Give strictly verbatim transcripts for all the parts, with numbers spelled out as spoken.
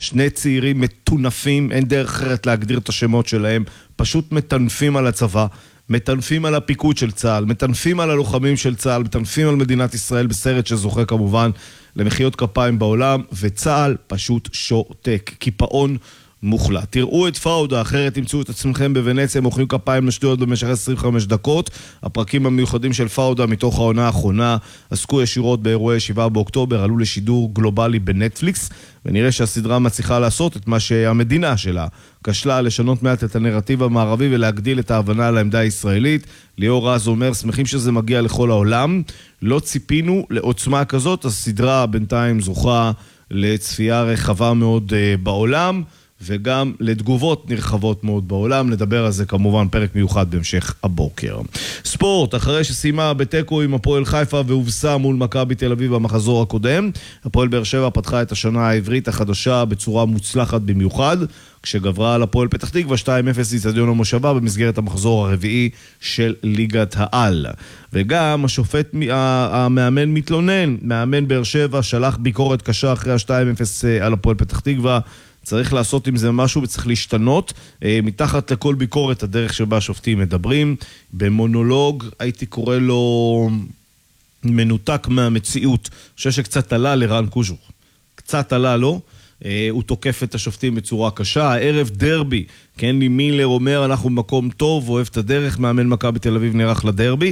שני צעירים מטונפים, אין דרך אחרת להגדיר את השמות שלהם, פשוט מטנפים על הצבא, מטנפים על הפיקוד של צה"ל, מטנפים על הלוחמים של צה"ל, מטנפים על מדינת ישראל בסרט שזוכה כמובן למחיאות כפיים בעולם, וצה"ל פשוט שותק, קיפאון מוחלט. תראו את פאודה, אחרת תמצאו את עצמכם בוונציה, מוחאים כפיים לשטויות במשך עשרים וחמש דקות. הפרקים המיוחדים של פאודה מתוך העונה האחרונה עסקו ישירות באירועי שבעה באוקטובר, עלו לשידור גלובלי בנטפליקס, ונראה שהסדרה מצליחה לעשות את מה שהמדינה שלה כשלה, לשנות מעט את הנרטיב המערבי ולהגדיל את ההבנה על העמדה הישראלית. ליאור רז אומר, שמחים שזה מגיע לכל העולם, לא ציפינו לעוצמה כזאת. הסדרה בינתיים זוכה לצפייה רחבה מאוד uh, בעולם, וגם לתגובות נרחבות מאוד בעולם. נדבר על זה כמובן פרק מיוחד בהמשך הבוקר. ספורט, אחרי שסיימה בטקו עם הפועל חיפה והובסה מול מכבי תל אביב במחזור הקודם, הפועל באר שבע פתחה את השנה העברית החדשה בצורה מוצלחת במיוחד, כשגברה על הפועל פתח תקווה שתיים אפס באצטדיון המושבה במסגרת המחזור הרביעי של ליגת העל. וגם השופט המאמן מתלונן, מאמן באר שבע שלח ביקורת קשה אחרי ה-שתיים אפס על הפועל פתח תקווה, צריך לעשות עם זה משהו וצריך להשתנות. מתחת לכל ביקורת הדרך שבה השופטים מדברים, במונולוג הייתי קורא לו מנותק מהמציאות, אני חושב שקצת עלה לרן קוז'וך, קצת עלה לו, הוא תוקף את השופטים בצורה קשה. הערב דרבי, קנלי מילר אומר אנחנו במקום טוב, אוהב את הדרך, מאמן מכבי תל אביב נערך לדרבי.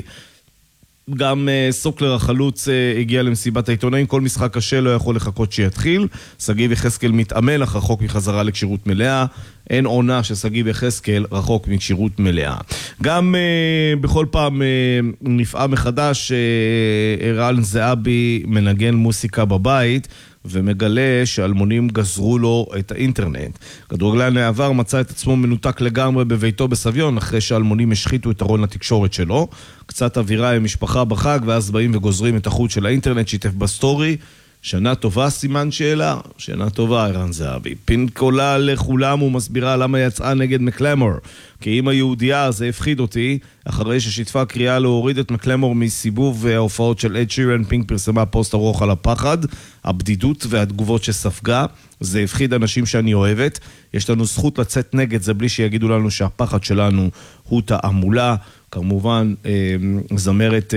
גם uh, סוקלר החלוץ uh, הגיע למסיבת העיתונאים, כל משחק קשה לא יכול לחכות שיתחיל. סגיב יחזקאל מתאמן אך רחוק מחזרה לקשירות מלאה, אין עונה שסגיב יחזקאל רחוק מקשירות מלאה. גם uh, בכל פעם uh, נפעם מחדש uh, ערן זהבי מנגן מוסיקה בבית ומגלה שאלמונים גזרו לו את האינטרנט. כדורגלן העבר מצא את עצמו מנותק לגמרי בביתו בסביון, אחרי שאלמונים השחיתו את ארון התקשורת שלו. קצת אווירה עם משפחה בחג, ואז באים וגוזרים את החוט של האינטרנט, שיתף בסטורי. שנה טובה, סימן שאלה. שנה טובה, ערן זהבי. פינקולה לכולם ומסבירה למה יצאה נגד מקלמור. כי אם היהודייה זה הפחיד אותי, אחרי ששיתפה קריאה להוריד את מקלמור מסיבוב ההופעות של אד שירן, פינק פרסמה פוסט ארוך על הפחד, הבדידות והתגובות שספגה. זה הפחיד אנשים שאני אוהבת. יש לנו זכות לצאת נגד זה בלי שיגידו לנו שהפחד שלנו הוא תעמולה. כמובן, זמרת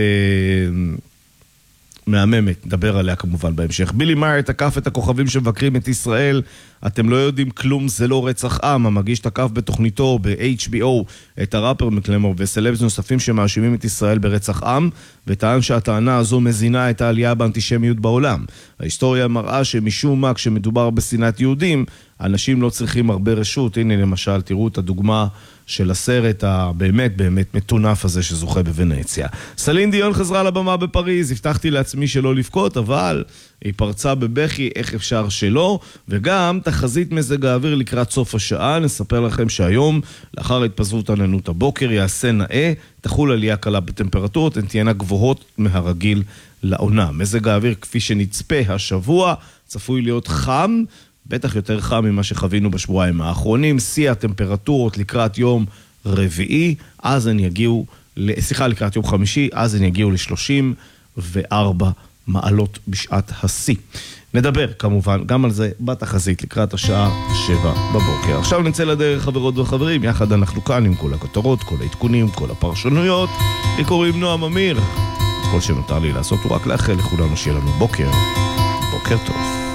מהממת, נדבר עליה כמובן בהמשך. בילי מאייר תקף את הכוכבים שמבקרים את ישראל, אתם לא יודעים כלום, זה לא רצח עם. המגיש תקף בתוכניתו ב-אייץ' בי או את הראפר מקלמור וסלבס נוספים שמאשימים את ישראל ברצח עם, וטען שהטענה הזו מזינה את העלייה באנטישמיות בעולם. ההיסטוריה מראה שמשום מה כשמדובר בשנאת יהודים, אנשים לא צריכים הרבה רשות. הנה למשל, תראו את הדוגמה של הסרט הבאמת באמת מטונף הזה שזוכה בוונציה. סלין דיון חזרה לבמה בפריז, הבטחתי לעצמי שלא לבכות, אבל היא פרצה בבכי, איך אפשר שלא, וגם תחזית מזג האוויר לקראת סוף השעה. נספר לכם שהיום, לאחר התפזרות עננות הבוקר, יעשה נאה, תחול עלייה קלה בטמפרטורות, הן תהיינה גבוהות מהרגיל לעונה. מזג האוויר כפי שנצפה השבוע, צפוי להיות חם, בטח יותר חם ממה שחווינו בשבועיים האחרונים. שיא הטמפרטורות לקראת יום רביעי, אז הן יגיעו, סליחה, לקראת יום חמישי, אז הן יגיעו ל-שלושים וארבע מעלות בשעת השיא. נדבר כמובן גם על זה בתחזית לקראת השעה שבע בבוקר. עכשיו נצא לדרך, חברות וחברים, יחד אנחנו כאן עם כל הכותרות, כל העדכונים, כל הפרשנויות. לי קוראים נועם אמיר. כל שנותר לי לעשות הוא רק לאחל לכולנו שיהיה לנו בוקר, בוקר טוב.